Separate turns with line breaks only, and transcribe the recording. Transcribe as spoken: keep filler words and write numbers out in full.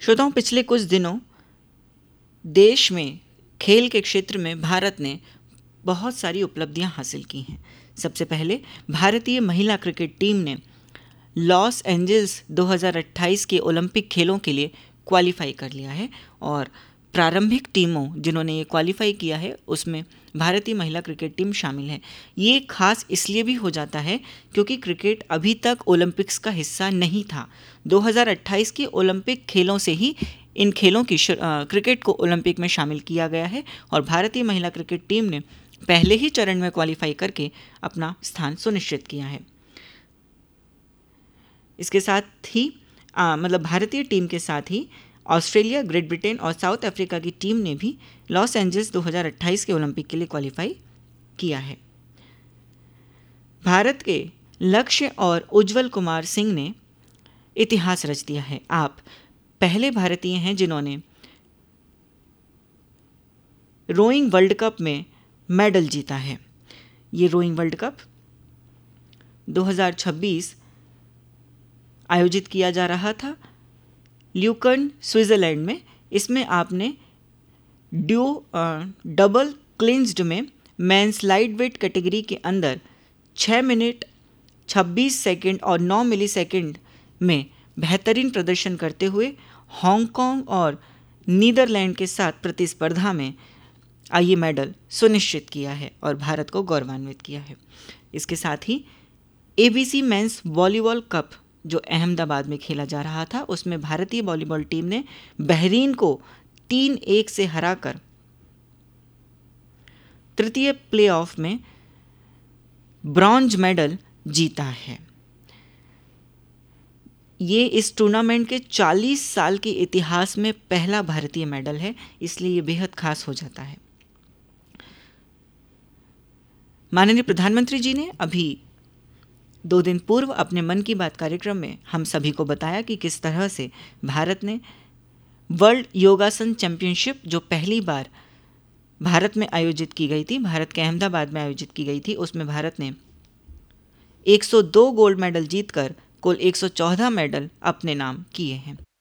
श्रोताओं, पिछले कुछ दिनों देश में खेल के क्षेत्र में भारत ने बहुत सारी उपलब्धियां हासिल की हैं। सबसे पहले भारतीय महिला क्रिकेट टीम ने लॉस एंजल्स दो हज़ार अट्ठाईस के ओलंपिक खेलों के लिए क्वालिफाई कर लिया है और प्रारंभिक टीमों जिन्होंने ये क्वालिफाई किया है उसमें भारतीय महिला क्रिकेट टीम शामिल है। ये खास इसलिए भी हो जाता है क्योंकि क्रिकेट अभी तक ओलंपिक्स का हिस्सा नहीं था। दो हज़ार अट्ठाईस के ओलंपिक खेलों से ही इन खेलों की क्रिकेट को ओलंपिक में शामिल किया गया है और भारतीय महिला क्रिकेट टीम ने पहले ही चरण में क्वालिफाई करके अपना स्थान सुनिश्चित किया है। इसके साथ ही आ, मतलब भारतीय टीम के साथ ही ऑस्ट्रेलिया, ग्रेट ब्रिटेन और साउथ अफ्रीका की टीम ने भी लॉस एंजल्स दो हज़ार अट्ठाईस के ओलंपिक के लिए क्वालिफाई किया है। भारत के लक्ष्य और उज्जवल कुमार सिंह ने इतिहास रच दिया है। आप पहले भारतीय हैं जिन्होंने रोइंग वर्ल्ड कप में मेडल जीता है। ये रोइंग वर्ल्ड कप दो हज़ार छब्बीस आयोजित किया जा रहा था ल्यूकर्न, स्विट्जरलैंड में। इसमें आपने ड्यू डबल क्लिंज्ड में मेंस लाइट वेट कैटेगरी के अंदर छः मिनट छब्बीस सेकंड और नौ मिली सेकंड में बेहतरीन प्रदर्शन करते हुए हांगकांग और नीदरलैंड के साथ प्रतिस्पर्धा में ये मेडल सुनिश्चित किया है और भारत को गौरवान्वित किया है। इसके साथ ही एबीसी मेंस वॉलीबॉल कप जो अहमदाबाद में खेला जा रहा था उसमें भारतीय वॉलीबॉल टीम ने बहरीन को तीन एक से हराकर तृतीय प्लेऑफ में ब्रॉन्ज मेडल जीता है। ये इस टूर्नामेंट के चालीस साल के इतिहास में पहला भारतीय मेडल है, इसलिए ये बेहद खास हो जाता है। माननीय प्रधानमंत्री जी ने अभी दो दिन पूर्व अपने मन की बात कार्यक्रम में हम सभी को बताया कि किस तरह से भारत ने वर्ल्ड योगासन चैंपियनशिप जो पहली बार भारत में आयोजित की गई थी, भारत के अहमदाबाद में आयोजित की गई थी, उसमें भारत ने एक सौ दो गोल्ड मेडल जीतकर कुल एक सौ चौदह मेडल अपने नाम किए हैं।